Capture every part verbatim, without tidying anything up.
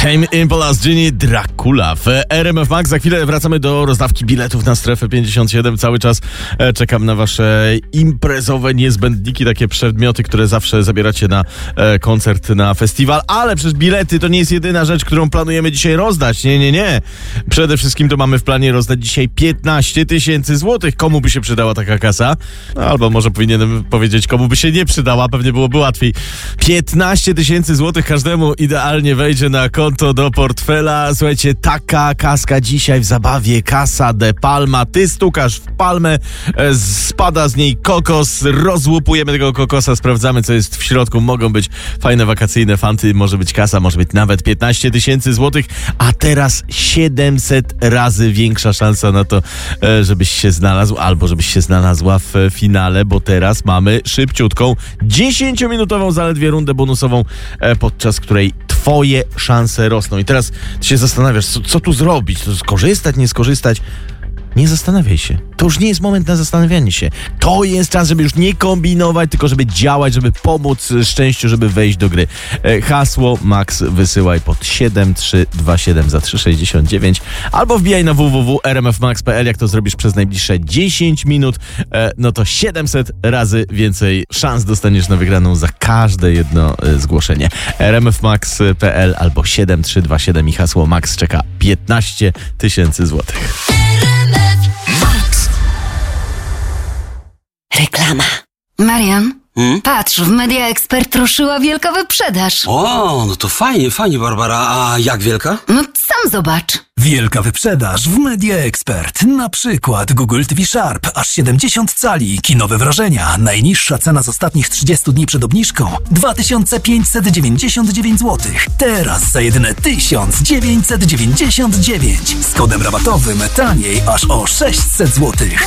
Tame Impala z Ginny Dracula w R M F Max. Za chwilę wracamy do rozdawki biletów na Strefę pięćdziesiąt siedem. Cały czas czekam na wasze imprezowe niezbędniki, takie przedmioty, które zawsze zabieracie na koncert, na festiwal. Ale przecież bilety to nie jest jedyna rzecz, którą planujemy dzisiaj rozdać. Nie, nie, nie. Przede wszystkim to mamy w planie rozdać dzisiaj piętnaście tysięcy złotych. Komu by się przydała taka kasa? No, albo może powinienem powiedzieć, komu by się nie przydała. Pewnie byłoby łatwiej. piętnaście tysięcy złotych każdemu idealnie wejdzie na konto do portfela. Słuchajcie, taka kaska dzisiaj w zabawie. Casa de Palma. Ty stukasz w palmę, e, spada z niej kokos, rozłupujemy tego kokosa, sprawdzamy, co jest w środku. Mogą być fajne wakacyjne fanty, może być kasa, może być nawet piętnaście tysięcy złotych, a teraz siedemset razy większa szansa na to, e, żebyś się znalazł, albo żebyś się znalazła w finale, bo teraz mamy szybciutką, dziesięciominutową zaledwie rundę bonusową, e, podczas której twoje szanse rosną. I teraz ty się zastanawiasz, co, co tu zrobić? To skorzystać, nie skorzystać? Nie zastanawiaj się. To już nie jest moment na zastanawianie się. To jest czas, żeby już nie kombinować, tylko żeby działać, żeby pomóc szczęściu, żeby wejść do gry. E, hasło Max wysyłaj pod siedem trzy dwa siedem za trzy sześćdziesiąt dziewięć albo wbijaj na w w w kropka r m f max kropka p l. Jak to zrobisz przez najbliższe dziesięć minut, e, no to siedemset razy więcej szans dostaniesz na wygraną za każde jedno e, zgłoszenie. r m f max kropka p l albo siedem trzy dwa siedem i hasło Max czeka piętnaście tysięcy złotych. Reklama. Marian, hmm? patrz, w Media Expert ruszyła wielka wyprzedaż. O, no to fajnie, fajnie, Barbara. A jak wielka? No sam zobacz. Wielka wyprzedaż w Media Expert. Na przykład Google T V Sharp, aż siedemdziesiąt cali, kinowe wrażenia. Najniższa cena z ostatnich trzydziestu dni przed obniżką dwa tysiące pięćset dziewięćdziesiąt dziewięć złotych. Teraz za jedyne tysiąc dziewięćset dziewięćdziesiąt dziewięć. Z kodem rabatowym taniej aż o sześćset złotych.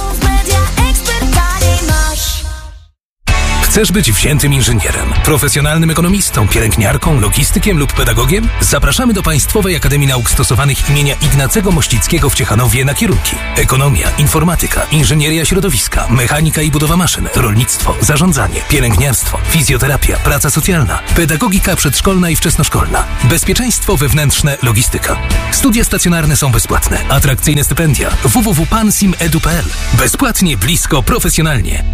Chcesz być wziętym inżynierem, profesjonalnym ekonomistą, pielęgniarką, logistykiem lub pedagogiem? Zapraszamy do Państwowej Akademii Nauk Stosowanych imienia Ignacego Mościckiego w Ciechanowie na kierunki: ekonomia, informatyka, inżynieria środowiska, mechanika i budowa maszyn, rolnictwo, zarządzanie, pielęgniarstwo, fizjoterapia, praca socjalna, pedagogika przedszkolna i wczesnoszkolna, bezpieczeństwo wewnętrzne, logistyka. Studia stacjonarne są bezpłatne, atrakcyjne stypendia. w w w kropka pansim edu kropka p l. Bezpłatnie, blisko, profesjonalnie.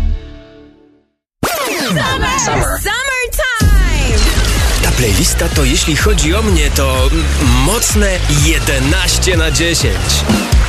Summer. Summer. Summertime! Ta playlista to, jeśli chodzi o mnie, to mocne jedenaście na dziesięć.